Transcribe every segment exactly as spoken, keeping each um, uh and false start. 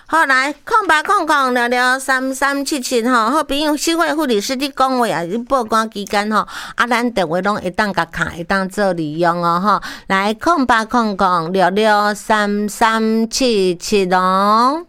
好来，空八空空聊聊三三七七吼，好朋友社会护理师伫讲话啊，伫报关期间吼，啊，咱电话拢会当甲卡，会当做利用哦吼。来，空八空空聊聊三三七七咯。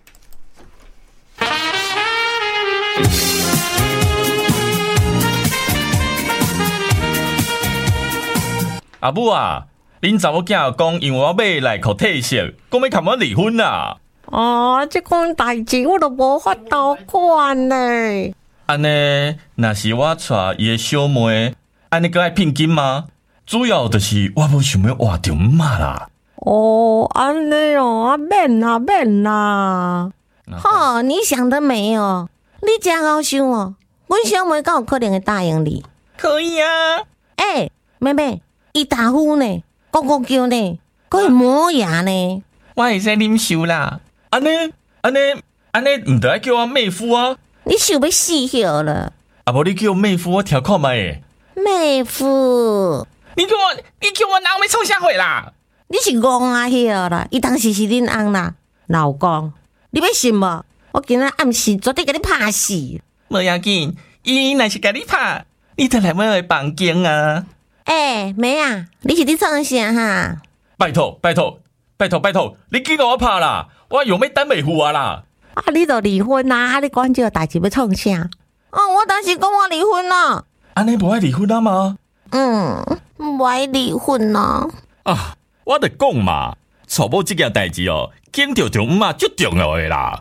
阿母啊，恁查某囝讲，因为我买来考退休，讲要甲我离婚啊。 哦，这款代志我都无法度管呢。 安尼，若是我娶伊的小妹，安尼个爱聘金吗？主要就是我无想要活着妈啦。 哦，安尼哦，啊免啦免啦。好，你想得美哦，你真高想哦。阮小妹敢有可能会答应你？ 可以啊。 诶、欸，妹妹，伊打呼呢，咕咕叫呢，可以磨牙呢。 我会使啉酒啦。安尼安尼安尼，唔得爱叫我妹夫啊！ 你想要死晓了？ 啊，无你叫我妹夫，我听看卖诶。 妹夫， 你叫我你叫我哪有要创啥货啦？ 你是戆啊晓啦？伊当时是恁翁啦，老公，你要信无？我今仔暗时绝对甲你拍死。 无要紧，伊若是甲你拍，你就来我的房间啊！ 诶、欸，妹啊，你是伫创啥哈？ 拜托拜托拜托拜托，你紧甲我拍啦！我又要等袂赴啊啦！ 啊，你都离婚啦！啊，你管这个代志要创啥？哦，我当时讲我离婚啦。 安尼无爱离婚啊吗？ 嗯，无爱离婚啦。 啊，我著讲嘛，娶某这件代志哦，经着丈母最重要的啦。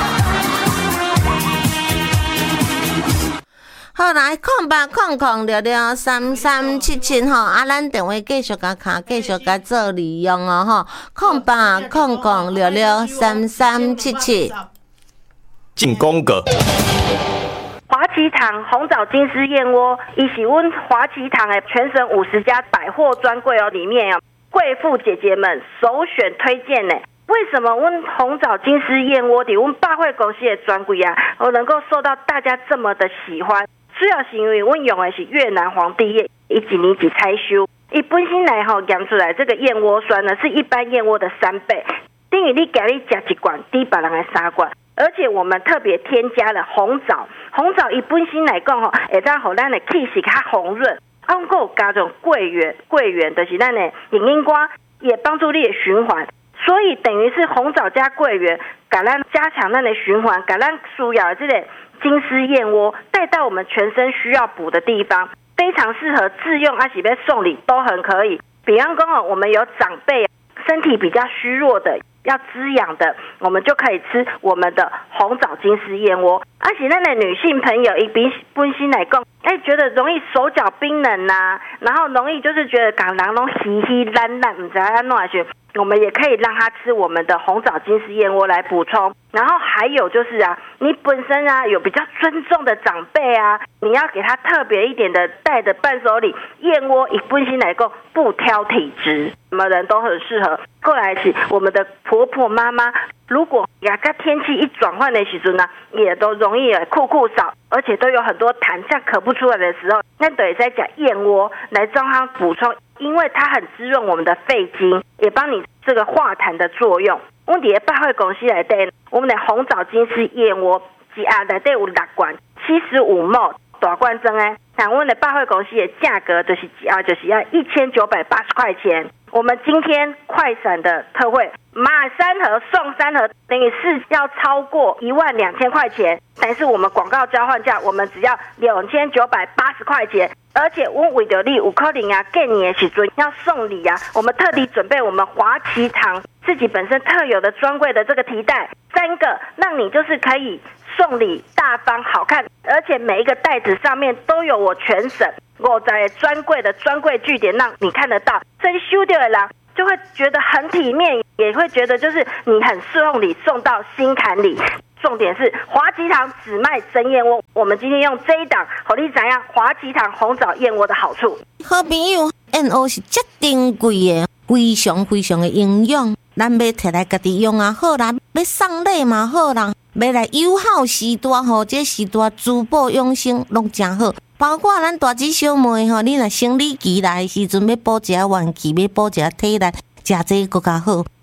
好来，空八空空聊聊三三七七吼，啊，咱电话继续甲卡，继续甲做利用哦吼。空八空空聊聊三三七七。 进广告。 华旗堂红枣金丝燕窝，伊是阮华旗堂的全省五十家百货专柜哦，里面哦，贵妇姐姐们首选推荐呢。为什么阮红枣金丝燕窝伫阮百货公司的专柜啊，我能够受到大家这么的喜欢？主要是因为阮用的是越南皇帝叶，伊一年一采收，伊本身来吼验出来这个燕窝酸呢是一般燕窝的三倍，等于你今日吃一罐，抵别人的三罐。而且我们特别添加了红枣，红枣伊本身来讲吼，会当互咱的气色较红润。啊，我有加种桂圆，桂圆就是咱的银银瓜，也帮助你的循环。所以等于是红枣加桂圆，给咱加强咱的循环，给咱需要的这个金丝燕窝带到我们全身需要补的地方，非常适合自用，还是要送礼都很可以。比方说哦，我们有长辈身体比较虚弱的，要滋养的，我们就可以吃我们的红枣金丝燕窝。而且咱的女性朋友，伊比本身来讲，哎，觉得容易手脚冰冷呐、啊，然后容易就是觉得港人拢稀稀烂烂，唔知安怎去。我们也可以让他吃我们的红枣金丝燕窝来补充，然后还有就是啊，你本身啊有比较尊重的长辈啊，你要给他特别一点的带的伴手礼。燕窝以本身来讲不挑体质，什么人都很适合。过来是我们的婆婆妈妈，如果呀，在天气一转换的时候呢，也都容易酷酷少，而且都有很多痰，像咳不出来的时候，那等于在讲燕窝来帮它补充。因为它很滋润我们的肺经，也帮你这个化痰的作用。我们在百货公司内底，我们的红枣金丝燕窝一盒内底有六罐，七十五毫大罐装诶。像我们的百货公司的价格就是一盒就是要一千九百八十块钱。我们今天快闪的特惠，买三盒送三盒，等于是要超过一万两千块钱。但是我们广告交换价，我们只要两千九百八十块钱。而且我为了你有可能啊，过年的时阵要送礼啊，我们特地准备我们华旗堂自己本身特有的专柜的这个提袋，三个让你就是可以送礼大方好看，而且每一个袋子上面都有我全省我在专柜的专柜据点，让你看得到。真收到的人就会觉得很体面，也会觉得就是你很送礼送到心坎里。重点是华旗堂只卖真燕窝，我们今天用这一档，好你知影华旗堂红枣燕窝的好处。 好朋友，燕窝是这珍贵的，非常非常的营养，咱要摕来家己用啊好啦，要送礼嘛好啦，要来友好时代吼，这时代珠宝养生拢真好。包括咱大姊小妹吼，你若生理期来的时阵要补一下元气，要补一下体力，食这个更加好。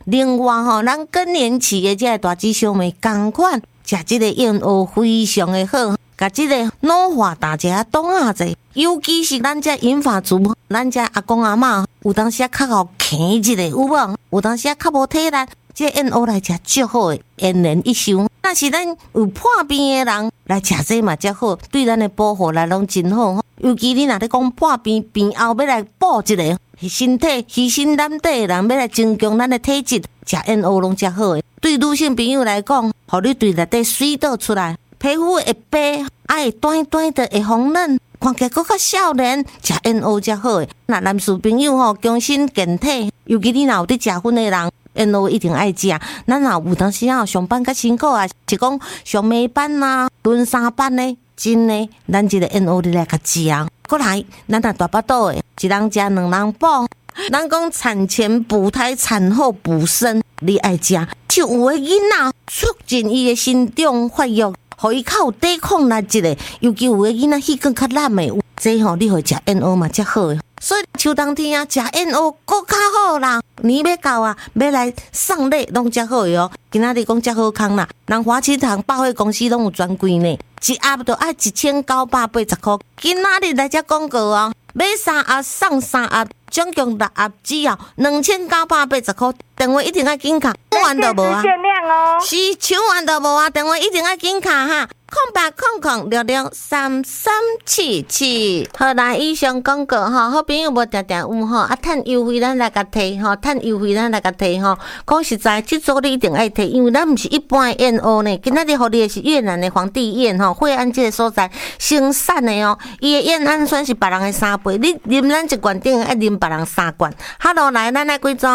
另外吼，咱更年期的这个大肌小妹同款，食这个燕窝非常的好，甲这个脑化大食冻啊者，尤其是咱这银发族，咱这阿公阿嬷有当时啊较好啃一个有无？有当时啊较无体力，这燕窝来食足好的，延年益寿。但是咱有破病的人来食这嘛才好，对咱的保护来拢真好。尤其你若咧讲破病病后要来补一个身体虚身懒底的人，要来增强咱的体质，食燕窝拢才好的。对女性朋友来讲，互你对内底水倒出来，皮肤会白，啊会短短的会红嫩，看起来更较少年，食燕窝才好的。那男士朋友吼，强身健体，尤其你若有伫食薰的人。燕窝一定爱食，咱若有当时啊上班较辛苦啊，是讲上暝班啊、轮三班呢，真诶，咱一个燕窝你来甲食，过来咱若大巴肚诶，一人食两人饱。咱讲产前补胎、产后补身，你爱食，就有诶囡仔促进伊诶生长发育，互伊较有抵抗力一个，尤其有诶囡仔气更较烂诶，这吼你会食燕窝嘛才好诶。所以秋冬天啊，食燕窝更较好啦。年要到啊，要来送礼拢才好哟。今仔日讲才好康啦，人华旗堂百货公司拢有专柜呢，一盒就爱一千九百八十块。今仔日来只广告哦，买三盒送三盒，总共六盒只要两千九百八十块。电话一定要紧卡，抢完就无啊。 限量哦。 是抢完就无啊，电话一定要紧卡哈。空八空空六六三三七七，好啦，以上广告吼，好朋友无定定有吼，啊，趁优惠咱来甲摕吼，趁优惠咱来甲摕吼。讲实在，这组你一定爱摕，因为咱毋是一般的燕窝呢，今仔日互你的是越南的皇帝燕吼，惠安这个所在生产的哦，伊的燕氨酸是别人的三倍，你啉咱一罐顶爱啉别人三罐。Hello， 来，咱来几组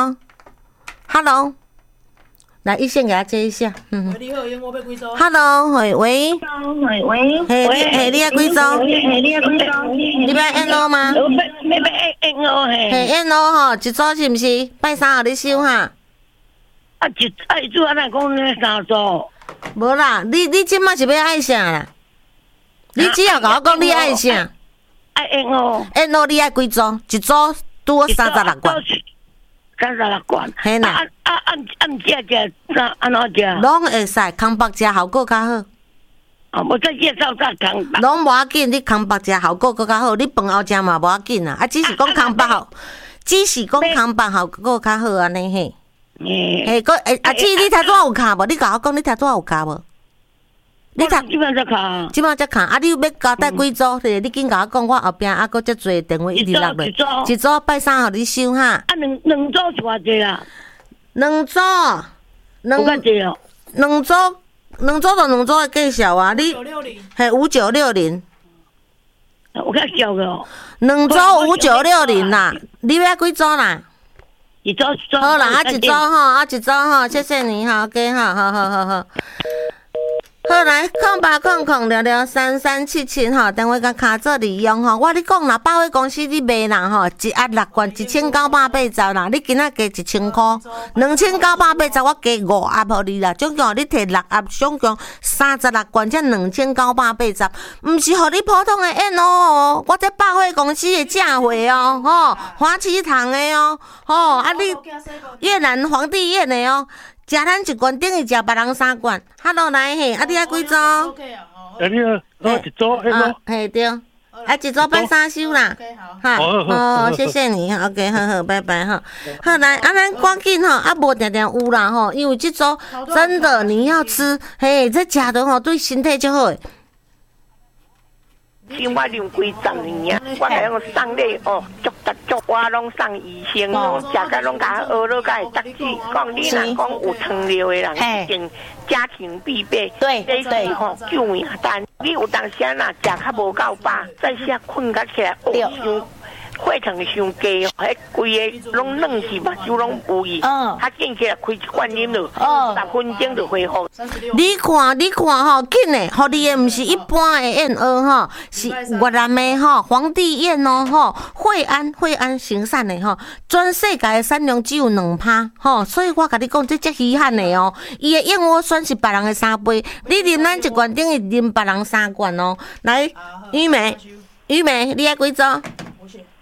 ？Hello。来，一线给他接一下。嗯。 你好，燕窝要几组 ？Hello， 喂喂。 喂喂。 嘿，嘿，你要几组？ 嘿，你要几组？ 你要燕窝吗？ 要要要燕窝嘿。 嘿，燕窝吼，一组是毋是？拜三号你收哈？ 啊，一啊一组啊，咱讲那三组。 无啦，你你即摆是要爱啥啦？你只要甲我讲你爱啥？ 爱燕窝。 燕窝你爱几组？一组拄三十六罐。 三十六罐。 嘿啦。 啊啊按按食食怎安怎食？ 拢会使，空白食效果较好。 啊，我再介绍再空白。 拢无要紧，你空白食效果更较好。你饭后食嘛无要紧啊，啊只是讲空白好，只是讲空白效果较好安尼嘿。嘿，个诶，阿姊，你头拄有卡无？你甲我讲，你头拄有卡无？ 你头即摆才卡， 即摆才卡。啊，你要交代几组？你紧甲我讲，我后壁还佫遮侪电话一直落落。一组拜三号你收哈。 啊，两两组是偌济啦？ 两组，两有较济哦。 两组，两组就两组的介绍啊。你系五九六零。 有较少个哦。 两组五九六零啦，你要几组啦？ 一组一组。 好啦，啊一组吼，啊一组吼，谢谢你哈 ，OK 哈，好好好好。好来，空八空空六六三三七七吼，电话甲卡做利用吼。我你讲啦，百货公司你卖人吼，一盒六罐一千九百八十啦，你今仔加一千块，两千九百八十我加五盒互你啦，总共你摕六盒，总共三十六罐，才两千九百八十，毋是互你普通的燕窝哦，我这百货公司的正货哦，吼，华旗堂的哦，吼，啊你越南皇帝燕的哦。食咱一罐，等于食别人三罐。Hello， 来嘿，啊你啊几组？ 哎你好，哦一组，哎啊，嘿对，啊一组拜三收啦。哈，哦，谢谢你 ，OK， 好好，拜拜哈。好来，啊咱赶紧哈，啊无定定有啦吼，因为这组真的你要吃，嘿，这食的吼对身体就好诶。 像我用几十年啊，我来用送礼哦，足达足我拢送医生哦，食甲拢甲学落甲会得志。讲你若讲有糖尿的人，一定家庭必备。 对对吼，救命单。你有当时啊，食较无够饱，再下困较起来，哦伤。血糖伤低，迄规个拢软去，目睭拢有去。嗯，他见起来开一罐啉落，十分钟就恢复。 你看，你看吼，紧诶，互你诶，毋是一般诶燕窝吼，是越南诶吼，皇帝燕哦吼，惠安惠安生产诶吼，全世界诶产量只有两趴吼，所以我甲你讲，这足稀罕诶哦。伊诶燕窝酸是别人诶三倍，你啉咱一罐等于啉别人三罐哦。来，玉梅，玉梅，你爱几组？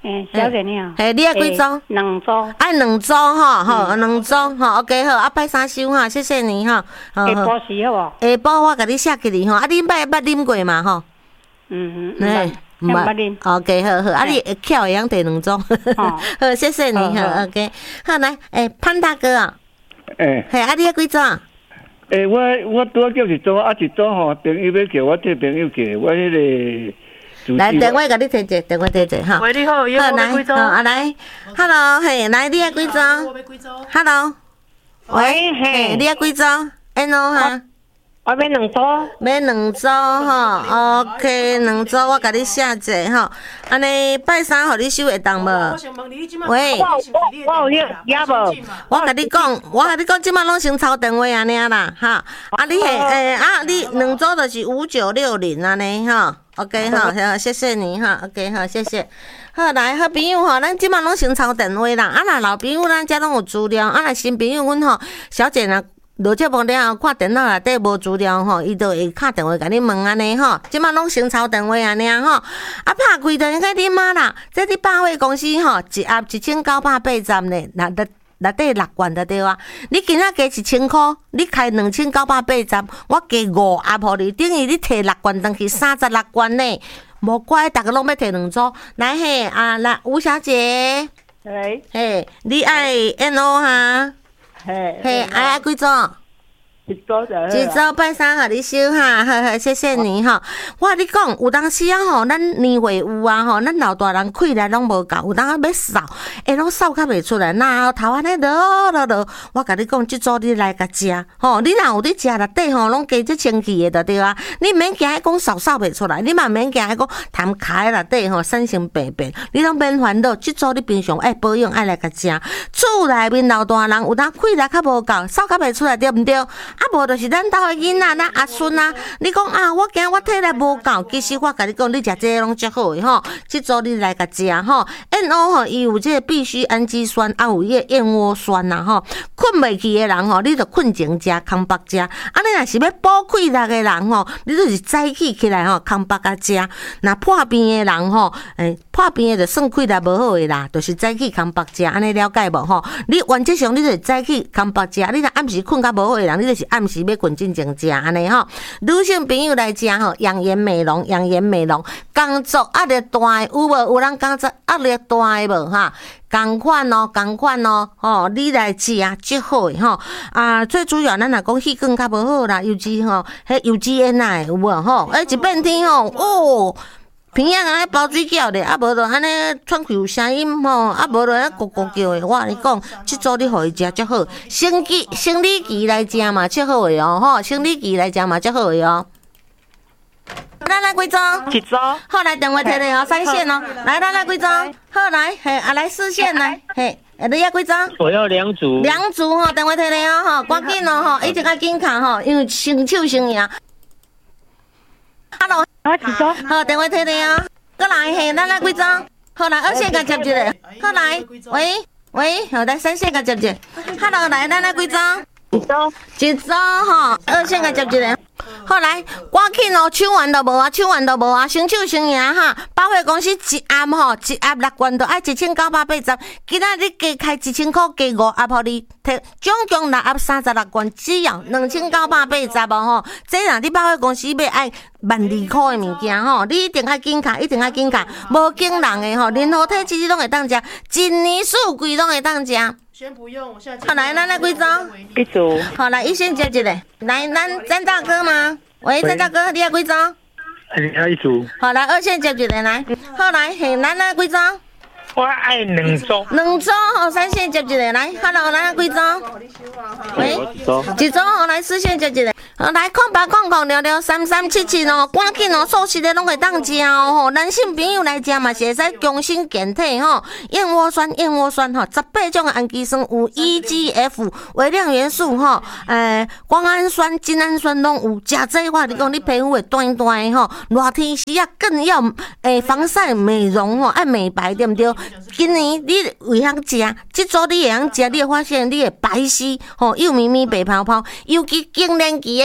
诶，小姐你好。 嘿，你爱几组？ 两组。 爱两组吼，好，两组吼 ，OK 好，啊，拜三收哈，谢谢你哈。 下晡时好无？ 下晡我甲你写起哩吼，啊，你捌捌啉过嘛吼？ 嗯嗯，唔捌啉。 OK 好好，啊，你会巧会晓摕两组。好，谢谢你哈 ，OK。好来，诶，潘大哥啊。 诶。 嘿，啊，你爱几组？ 诶，我我拄叫一组，啊一组吼，朋友要叫我替朋友叫，我迄个。 来，电话甲你摕者，电话摕者哈。 喂，你好， 好来，好啊来 ，Hello， 嘿，来，你爱几组 ？Hello， 喂，嘿，你爱几组 ？N 哈。 我买两组， 买两组吼 ，OK， 两组我甲你写者吼，安尼拜三互你收会当无？喂， 我我有遐也无， 我甲你讲，我甲你讲，即摆拢先抄电话安尼啦，哈，啊你嘿，诶啊你两组就是五九六零安尼吼 ，OK 吼，好，谢谢你哈 ，OK 好，谢谢。好来，好朋友吼，咱即摆拢先抄电话啦，啊若老朋友咱遮拢有资料，啊若新朋友阮吼，小姐若。落节目了后，看电脑内底无资料吼，伊就会敲电话甲你问安尼吼。即摆拢先抄电话安尼吼，啊拍开就应该你妈啦。这伫百货公司吼，一盒一千九百八十呢，内内内底六罐就对啊。你今仔加一千箍，你开两千九百八十，我加五盒互你，等于你摕六罐登去三十六罐呢。无怪逐个拢要摕两组。来嘿，啊来吴小姐， 嘿， 嘿，你爱 N O 哈？ 嘿， 嘿，爱爱几组？ 一组就一组拜三互你收哈，好好，谢谢你哈。我甲你讲，有当时啊吼，咱年岁有啊吼，咱老大人气力拢无够，有当啊要扫，会拢扫较袂出来，那头安尼落落落，我甲你讲，即组你来甲食吼，你若有伫食内底吼，拢加即清气的就对啊。你毋免惊迄讲扫扫袂出来，你嘛毋免惊迄讲痰卡喺内底吼，散成白白，你拢免烦恼。即组你平常爱保养爱来甲食，厝内面老大人有当气力较无够，扫较袂出来，对毋对？啊，无就是咱兜的囡仔，咱阿孙啊，你讲啊，我惊我体力无够，其实我甲你讲，你食这个拢足好的吼，即组你来甲食吼。N O 吼，伊有这个必需氨基酸，啊有迄个燕窝酸呐吼。困袂去的人吼，你着困前食，空腹食。啊，你若是要补气力的人吼，你就是早起起来吼，空腹甲食。若破病的人吼，诶，破病的就算气力无好的啦，就是早起空腹食，安尼了解无吼？你原则上你就是早起空腹食，你若暗时困较无好的人，你就是暗时要困进前食安尼吼。女性朋友来食吼，养颜美容，养颜美容，工作压力大的有无？有人工作压力大的无哈？同款哦，同款哦，吼，你来食最好的吼。啊，最主要咱若讲气管较无好啦，尤其吼，迄油脂烟呐有无吼？诶，一变天吼，哦。鼻仔安尼包水饺咧，啊无就安尼喘气有声音吼，啊无就安尼咕咕叫的。我甲你讲，即组你互伊食足好，生理生理期来食嘛足好的哦，吼，生理期来食嘛足好的哦。咱来几组？ 一组。 好，来电话摕咧哦，三线哦。来，咱来几组？好来，嘿，啊来四线来，嘿，你要几组？ 我要两组。 两组吼，电话摕咧哦，吼，赶紧哦，吼，一直较紧卡吼，因为先手先赢。Hello， 我一组。 好，电话摕咧哦。过来，嘿，咱来几组？好来，二线甲接一个。好来，喂喂，好来三线甲接一个。Hello， 来，咱来几组？ 一组。 一组吼，二线甲接一个。好来，赶紧哦，抢完都无啊，抢完都无啊，先手先赢哈！百货公司一盒吼，一盒六罐都爱一千九百八十，今仔日加开一千块，加五盒互你，摕总共六盒三十六罐，只要两千九百八十哦吼。这若你百货公司要爱万二块的物件吼，你一定要紧卡，一定要紧卡，无惊人的吼，任何体质拢会当食，一年四季拢会当食。 先不用，我现在。 好来，咱来几组？ 一组。 好来，一线接一个。来，咱詹大哥吗？喂，詹大哥，你要几组？ 你要一组。 好来，二线接一个来。好来，嘿，咱来几组？ 我爱两组。 两组，好，三线接一个来。Hello，咱几组？喂，一组，好来，四线接一个。好来，空八空空聊聊三三七七哦，赶紧哦，素食的拢会当食哦吼。男性朋友来食嘛，是会使强身健体吼。燕窝酸，燕窝酸吼，十八种氨基酸有 E G F 微量元素吼，诶，胱氨酸、精氨酸拢有。食这我你讲，你皮肤会端端的吼。热天时啊，更要诶防晒美容吼，爱美白对毋对？今年你会晓食，即组你会晓食，你会发现你会白皙吼，幼咪咪白泡泡，尤其更年期的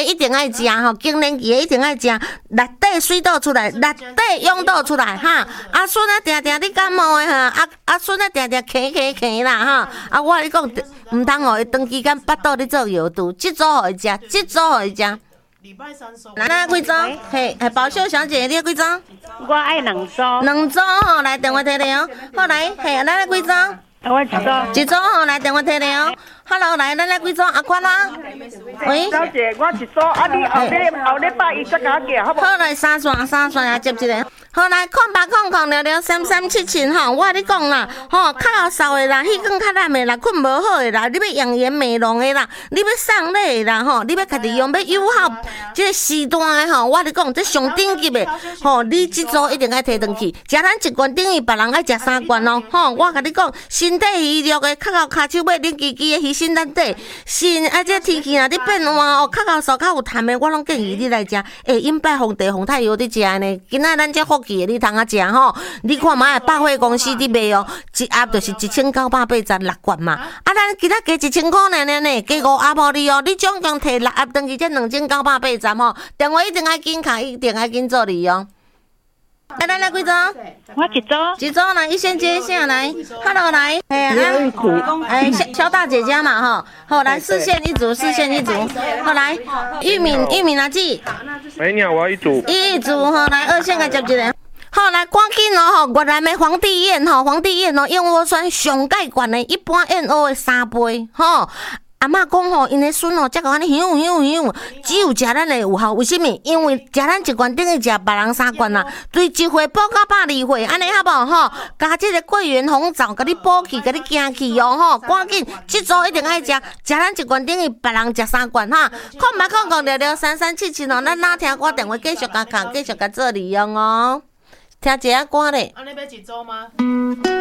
一定爱食吼，经年期的一定爱食，内底水倒出来，内底氧倒出来哈。啊孙啊，定定你感冒的哈，啊啊孙啊，定定咳咳咳啦哈。啊我你讲，毋通互伊长期间腹肚咧做药肚，即组互伊食，即组互伊食。礼拜三收。来来几组？嘿，嘿，保秀小姐，你要几组？ 我爱两组。 两组吼，来电话摕咧哦。好来，嘿，来来几组？ 我一组。 一组吼，来电话摕咧哦。Hello， 来，咱来几组？阿宽啦。喂。 小姐，我一组，啊，你后礼后礼拜一再甲我寄，好不好？ 好来，三线三线也接一个。好来，空八空空了了三三七七吼，我跟你讲啦，吼，较瘦的啦，血管较烂的啦，困无好的啦，你要养颜美容的啦，你要送礼的啦，吼，你要家己用要友好，即个时段的吼，我跟你讲，这上顶级的，吼，你即组一定爱摕转去，食咱一罐等于别人爱食三罐哦，吼，我跟你讲，身体虚弱的，较到骹手尾冷叽叽的，虚身咱底，心啊，这天气若你变换哦，较到手较有痰的，我拢建议你来食，诶，引拜皇帝皇太药你食呢，今仔咱这福气的你通啊食吼，你看嘛，百货公司伫卖哦，一盒就是一千九百八十六罐嘛，啊，咱其他加一千块尔尔呢，加五盒互你哦，你总共摕六盒登去，这两千九百八十吼，电话一定爱紧卡，一定爱紧做利用。来来来，几组？ 我一组。 一组来，一先接一下来 ，Hello 来，哎啊，哎肖肖大姐姐嘛吼，好来四线一组，四线一组，好来玉敏玉敏阿姊， 喂，你好，我要一组。 一一组吼，来二线来接一个。好来，赶紧哦吼，越南的皇帝燕吼，皇帝燕哦，燕窝酸上盖悬的，一般燕窝的三倍吼。阿嬷讲吼，因的孙吼，才个安尼香香香，只有食咱的有效。为什么？因为食咱一罐等于食别人三罐啦，对一回补到百二回，安尼好无吼？加这个桂圆红枣，甲你补气，甲你行气哦吼！赶紧，这组一定爱食，食咱一罐等于别人食三罐哈。空白空空聊聊三三七七哦，咱哪听歌电话继续甲卡，继续甲做利用哦。听一下歌咧。安尼要一组吗？